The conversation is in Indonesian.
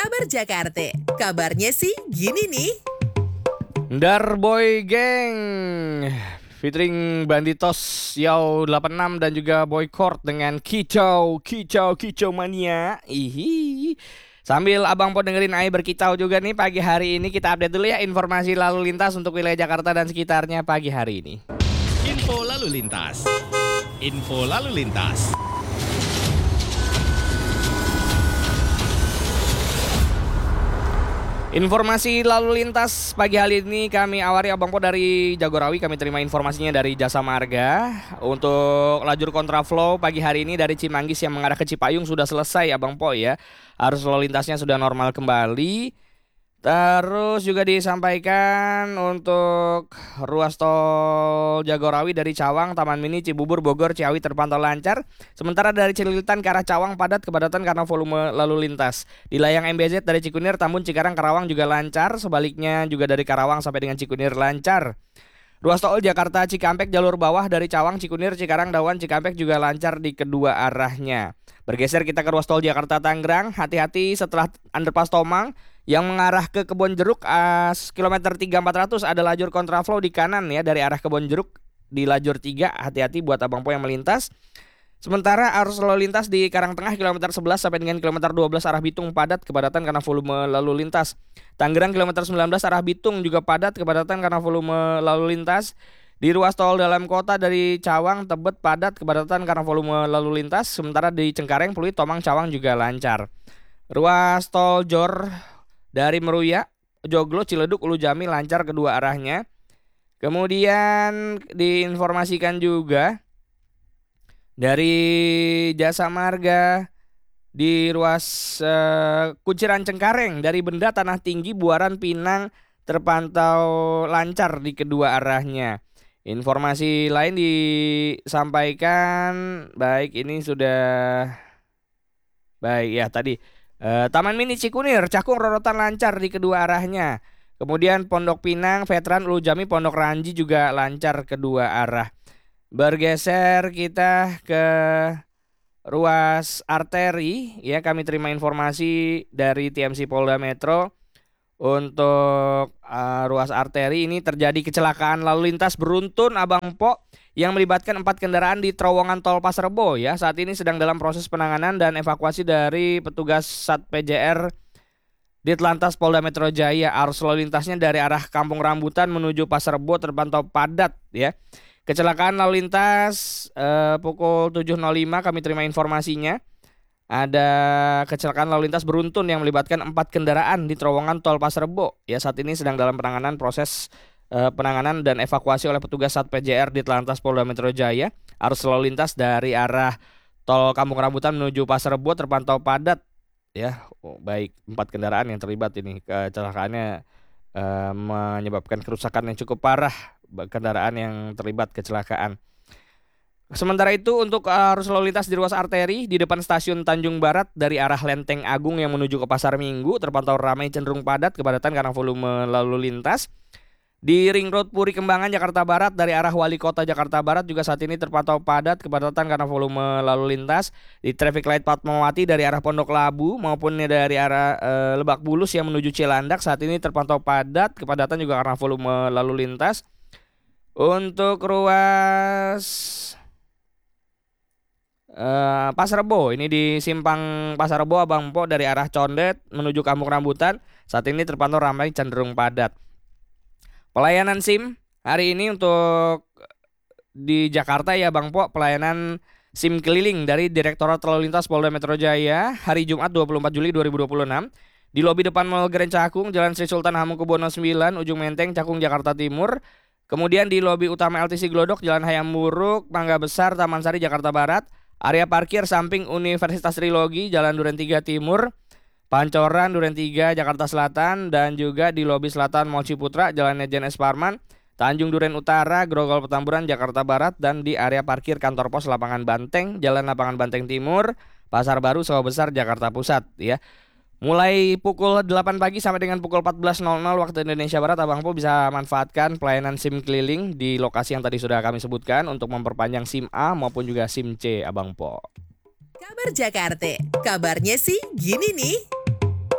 Kabar Jakarta, kabarnya sih gini nih. Darboy Gang featuring Banditos Yao 86 dan juga Boycord dengan Kicau Mania. Sambil Abang Po dengerin Ai berkicau juga nih pagi hari ini, kita update dulu ya informasi lalu lintas untuk wilayah Jakarta dan sekitarnya pagi hari ini. Info lalu lintas. Informasi lalu lintas pagi hari ini kami awali Abang Po dari Jagorawi. Kami terima informasinya dari Jasa Marga. Untuk lajur kontraflow pagi hari ini dari Cimanggis yang mengarah ke Cipayung sudah selesai Abang Po ya. Arus lalu lintasnya sudah normal kembali. Terus juga disampaikan untuk ruas tol Jagorawi dari Cawang, Taman Mini, Cibubur, Bogor, Ciawi terpantau lancar. Sementara dari Cililitan ke arah Cawang padat kepadatan karena volume lalu lintas. Di layang MBZ dari Cikunir, Tambun, Cikarang, Karawang juga lancar. Sebaliknya juga dari Karawang sampai dengan Cikunir lancar. Ruas tol Jakarta Cikampek jalur bawah dari Cawang, Cikunir, Cikarang, Dawan, Cikampek juga lancar di kedua arahnya. Bergeser kita ke ruas tol Jakarta Tangerang, hati-hati setelah underpass Tomang yang mengarah ke Kebon Jeruk kilometer 3400 ada lajur kontraflow di kanan ya dari arah Kebon Jeruk di lajur 3, hati-hati buat Abang Po yang melintas. Sementara arus lalu lintas di Karangtengah kilometer 11 sampai dengan kilometer 12 arah Bitung padat kepadatan karena volume lalu lintas. Tangerang kilometer 19 arah Bitung juga padat kepadatan karena volume lalu lintas. Di ruas tol dalam kota dari Cawang Tebet padat kepadatan karena volume lalu lintas. Sementara di Cengkareng, Pluit, Tomang, Cawang juga lancar. Ruas tol Jor dari Meruya, Joglo, Ciledug, Ulu Jami lancar kedua arahnya. Kemudian diinformasikan juga dari Jasa Marga di ruas Kunciran Cengkareng dari Benda, Tanah Tinggi, Buaran, Pinang terpantau lancar di kedua arahnya. Informasi lain disampaikan, baik ini sudah baik ya tadi. Taman Mini Cikunir, Cakung, Rorotan lancar di kedua arahnya. Kemudian Pondok Pinang, Veteran, Ulu Jami, Pondok Ranji juga lancar kedua arah. Bergeser kita ke ruas arteri ya, kami terima informasi dari TMC Polda Metro. Untuk ruas arteri ini terjadi kecelakaan lalu lintas beruntun Abang Po yang melibatkan 4 kendaraan di terowongan tol Pasar Rebo ya. Saat ini sedang dalam proses penanganan dan evakuasi dari petugas Sat PJR Ditlantas Polda Metro Jaya. Arus lalu lintasnya dari arah Kampung Rambutan menuju Pasar Rebo terpantau padat ya. Kecelakaan lalu lintas pukul 7.05 kami terima informasinya. Ada kecelakaan lalu lintas beruntun yang melibatkan 4 kendaraan di terowongan tol Pasar Rebo. Ya, saat ini sedang dalam penanganan proses penanganan dan evakuasi oleh petugas Sat PJR Ditlantas Polda Metro Jaya. Arus lalu lintas dari arah tol Kampung Rambutan menuju Pasar Rebo terpantau padat. Ya, baik 4 kendaraan yang terlibat ini. Kecelakaannya menyebabkan kerusakan yang cukup parah kendaraan yang terlibat kecelakaan. Sementara itu untuk arus lalu lintas di ruas arteri di depan stasiun Tanjung Barat dari arah Lenteng Agung yang menuju ke Pasar Minggu terpantau ramai cenderung padat kepadatan karena volume lalu lintas. Di Ring Road Puri Kembangan Jakarta Barat dari arah Wali Kota Jakarta Barat juga saat ini terpantau padat kepadatan karena volume lalu lintas. Di Traffic Light Fatmawati dari arah Pondok Labu maupun dari arah Lebak Bulus yang menuju Cilandak saat ini terpantau padat kepadatan juga karena volume lalu lintas. Untuk ruas Pasar Rebo ini di simpang Pasar Rebo Abang Po dari arah Condet menuju Kampung Rambutan saat ini terpantau ramai cenderung padat. Pelayanan SIM hari ini untuk di Jakarta ya Bang Po, pelayanan SIM keliling dari Direktorat Lalu Lintas Polda Metro Jaya hari Jumat 24 Juli 2026 di lobi depan Mall Grand Cakung, Jalan Sri Sultan Hamengkubuwono 9, Ujung Menteng, Cakung, Jakarta Timur. Kemudian di lobi utama LTC Glodok, Jalan Hayam Muruk, Mangga Besar, Taman Sari, Jakarta Barat. Area parkir samping Universitas Trilogi, Jalan Duren 3 Timur, Pancoran, Duren 3, Jakarta Selatan, dan juga di lobi selatan Mall Ciputra, Jalan Nejen S. Parman, Tanjung Duren Utara, Grogol Petamburan, Jakarta Barat, dan di area parkir kantor pos Lapangan Banteng, Jalan Lapangan Banteng Timur, Pasar Baru, Sawah Besar, Jakarta Pusat ya. Mulai pukul 8 pagi sampai dengan pukul 14.00 waktu Indonesia Barat, Abang Po bisa manfaatkan pelayanan SIM keliling di lokasi yang tadi sudah kami sebutkan untuk memperpanjang SIM A maupun juga SIM C, Abang Po. Kabar Jakarta, kabarnya sih gini nih.